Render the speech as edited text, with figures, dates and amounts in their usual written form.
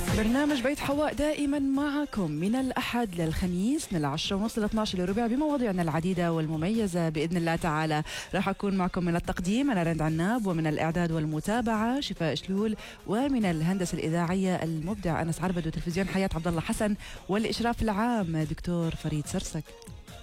برنامج بيت حواء دائما معكم من الأحد للخميس من 10:30 ل 12:15 بمواضيعنا العديدة والمميزة بإذن الله تعالى. راح أكون معكم من التقديم أنا رند عناب، ومن الإعداد والمتابعة شفاء شلول، ومن الهندسة الإذاعية المبدع أنس عربد، وتلفزيون حياة عبد الله حسن، والإشراف العام دكتور فريد سرسك.